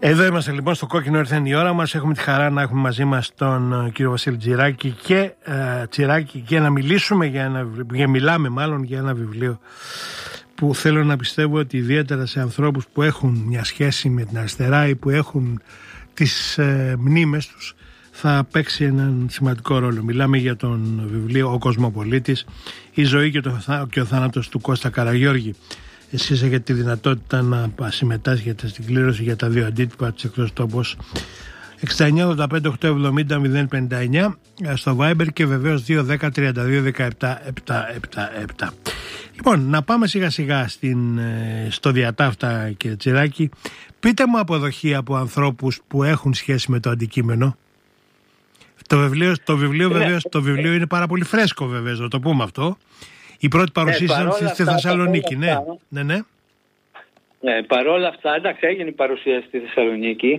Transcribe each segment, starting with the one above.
Εδώ είμαστε λοιπόν στο Κόκκινο, ήρθε η ώρα μας. Έχουμε τη χαρά να έχουμε μαζί μας τον κύριο Βασίλη Τσιράκη και να μιλήσουμε μιλάμε για ένα βιβλίο που θέλω να πιστεύω ότι ιδιαίτερα σε ανθρώπους που έχουν μια σχέση με την αριστερά ή που έχουν τις μνήμες τους θα παίξει έναν σημαντικό ρόλο. Μιλάμε για τον βιβλίο «Ο Κοσμοπολίτης, η ζωή και ο θάνατος του Κώστα Καραγιώργη». Εσείς έχετε τη δυνατότητα να συμμετάσχετε στην κλήρωση για τα δύο αντίτυπα της εκδόσης Τόπος 69-85-870-059 στο Viber και βεβαίως 210-32-17-777. Λοιπόν, να πάμε σιγά σιγά στο διατάφτα, κύριε Τσιράκη. Πείτε μου αποδοχή από ανθρώπους που έχουν σχέση με το αντικείμενο. Το βιβλίο είναι πάρα πολύ φρέσκο, βεβαίως, να το πούμε αυτό. Η πρώτη παρουσίαση ήταν στη Θεσσαλονίκη, ναι. Παρόλα αυτά, εντάξει, έγινε η παρουσίαση στη Θεσσαλονίκη.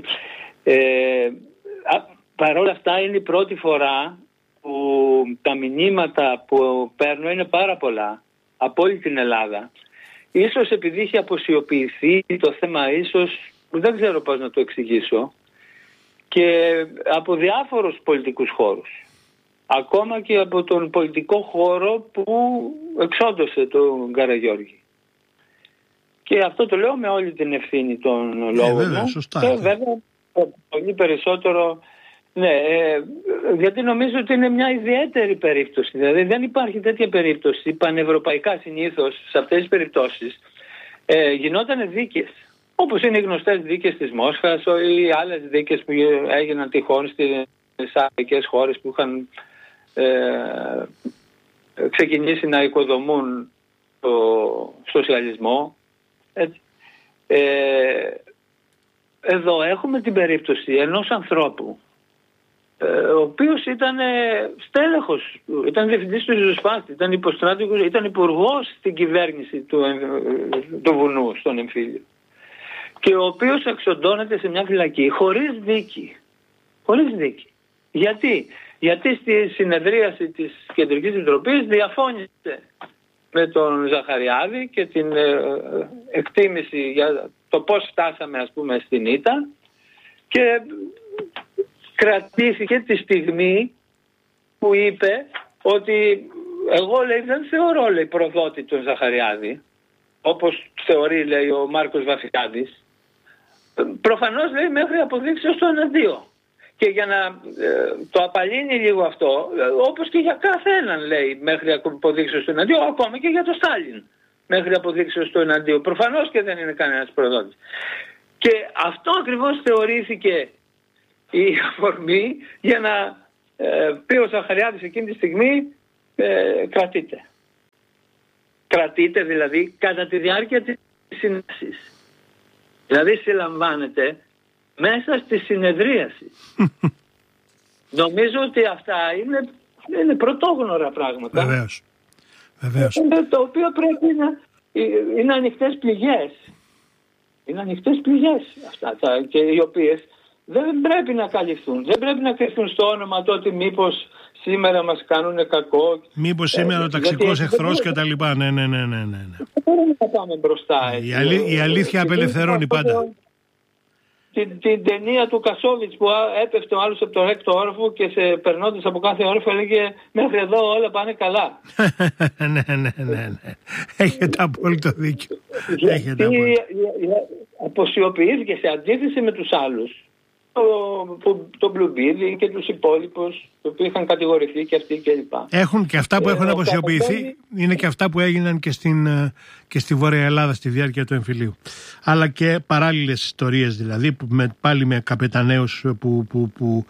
Παρόλα αυτά είναι η πρώτη φορά που τα μηνύματα που παίρνω είναι πάρα πολλά από όλη την Ελλάδα. Ίσως επειδή είχε αποσιοποιηθεί το θέμα, ίσως δεν ξέρω πώς να το εξηγήσω, και από διάφορους πολιτικούς χώρους. Ακόμα και από τον πολιτικό χώρο που εξόντωσε τον Καραγιώργη. Και αυτό το λέω με όλη την ευθύνη των λόγων μου. Σωστά, και βέβαια πολύ περισσότερο, γιατί νομίζω ότι είναι μια ιδιαίτερη περίπτωση. Δηλαδή δεν υπάρχει τέτοια περίπτωση. Πανευρωπαϊκά συνήθως σε αυτές τις περιπτώσεις γινόταν δίκες. Όπως είναι οι γνωστές δίκες της Μόσχας ή άλλες δίκες που έγιναν τυχόν στις άλλες χώρες που είχαν ξεκινήσει να οικοδομούν το σοσιαλισμό. Εδώ έχουμε την περίπτωση ενός ανθρώπου ο οποίος ήταν στέλεχος, ήταν διευθυντής του ριζοσπάστη, ήταν υποστράτηγος, ήταν υπουργός στην κυβέρνηση του βουνού στον Εμφύλιο, και ο οποίος εξοντώνεται σε μια φυλακή χωρίς δίκη. Γιατί στη συνεδρίαση της Κεντρικής Επιτροπής διαφώνησε με τον Ζαχαριάδη και την εκτίμηση για το πώς φτάσαμε, ας πούμε, στην ήττα, και κρατήθηκε τη στιγμή που είπε ότι εγώ, λέει, δεν θεωρώ, λέει, προδότη τον Ζαχαριάδη, όπως θεωρεί, λέει, ο Μάρκος Βασιλιάδης. Προφανώς, λέει, μέχρι αποδείξεως το εναντίο. Και για να το απαλύνει λίγο αυτό, όπως και για κάθε έναν, λέει, μέχρι αποδείξεως του εναντίου, ακόμα και για τον Στάλιν μέχρι αποδείξεως του εναντίου. Προφανώς και δεν είναι κανένας προδότης. Και αυτό ακριβώς θεωρήθηκε η αφορμή για να πει ο Ζαχαριάδης εκείνη τη στιγμή κρατείται. Κρατείται δηλαδή κατά τη διάρκεια της συνέσης. Δηλαδή συλλαμβάνεται μέσα στη συνεδρίαση. Νομίζω ότι αυτά είναι πρωτόγνωρα πράγματα. Βεβαίως. Το οποίο πρέπει να είναι ανοιχτές πληγές. Είναι ανοιχτές πληγές αυτά, και οι οποίες δεν πρέπει να καλυφθούν. Δεν πρέπει να κρυφθούν στο όνομα το ότι μήπως σήμερα μας κάνουν κακό. Μήπως σήμερα ο ταξικός εχθρός και τα λοιπά. Ναι. Δεν μπορούμε να πάμε μπροστά. Η αλήθεια απελευθερώνει πάντα. Την ταινία του Κασόβιτς που έπεφτε ο άλλος από τον έκτο όροφο και περνώντας από κάθε όροφο έλεγε «Μέχρι εδώ όλα πάνε καλά». Ναι. Έχετε απόλυτο δίκιο. Αποσιοποιήθηκε σε αντίθεση με τους άλλους, τον Μπλουμπίδη και τους υπόλοιπους που είχαν κατηγορηθεί και αυτοί κλπ. Έχουν και αυτά που έχουν αποσιοποιηθεί, είναι και αυτά που έγιναν και στη Βόρεια Ελλάδα στη διάρκεια του εμφυλίου. Αλλά και παράλληλες ιστορίες, δηλαδή πάλι με καπεταναίους που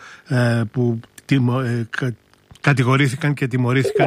κατηγορήθηκαν και τιμωρήθηκαν.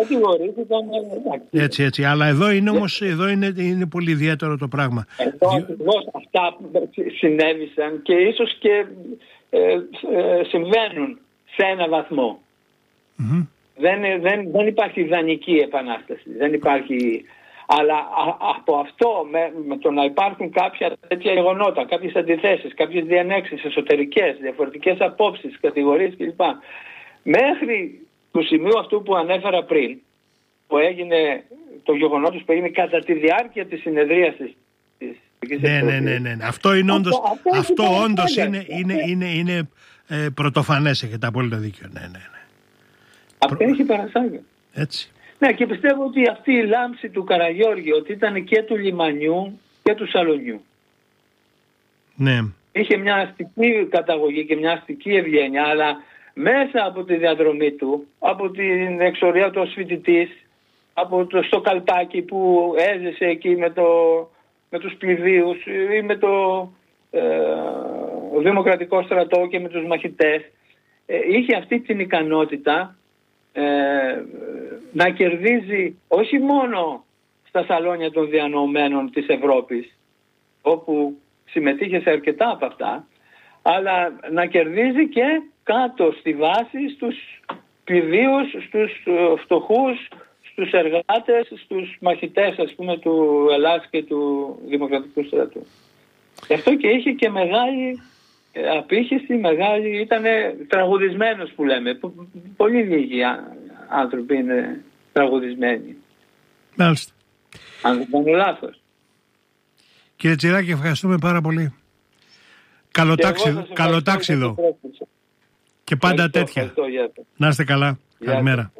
Έτσι. Αλλά εδώ είναι όμως είναι πολύ ιδιαίτερο το πράγμα. Ακριβώς αυτά συνέβησαν και ίσως και συμβαίνουν σε ένα βαθμό. Mm-hmm. Δεν υπάρχει ιδανική επανάσταση. Δεν υπάρχει. Αλλά από αυτό, με το να υπάρχουν κάποια τέτοια γεγονότα, κάποιες αντιθέσεις, κάποιες διενέξεις εσωτερικές, διαφορετικές απόψεις, κατηγορίες κλπ. Μέχρι το σημείο αυτού που ανέφερα πριν, που έγινε το γεγονότος που έγινε κατά τη διάρκεια της συνεδρίασης της Ναι. Αυτό είναι όντως, αυτό όντως είναι πρωτοφανές, έχετε απόλυτο δίκιο. Ναι. Αυτό έχει παρασάγει. Έτσι. Ναι, και πιστεύω ότι αυτή η λάμψη του Καραγιώργη, ότι ήταν και του λιμανιού και του σαλονιού. Ναι. Είχε μια αστική καταγωγή και μια αστική ευγένεια, αλλά μέσα από τη διαδρομή του, από την εξορία του ως φοιτητής, στο Καλπάκι που έζησε εκεί με τους πληδίους ή με το Δημοκρατικό Στρατό και με τους μαχητές, είχε αυτή την ικανότητα να κερδίζει όχι μόνο στα σαλόνια των διανοωμένων της Ευρώπης, όπου συμμετείχε σε αρκετά από αυτά, αλλά να κερδίζει και κάτω στη βάση στους πληδίους, στους φτωχούς, στους εργάτες, στους μαχητές, ας πούμε, του Ελλάς και του Δημοκρατικού Στρατού. Γι' αυτό και είχε και μεγάλη απήχηση, ήταν τραγουδισμένος που λέμε. Πολύ λίγοι άνθρωποι είναι τραγουδισμένοι. Μάλιστα. Αν δεν κάνω λάθος. Κύριε Τσιράκη, ευχαριστούμε πάρα πολύ. Καλό τάξιδο. Και πάντα τέτοια. Να είστε καλά. Καλημέρα.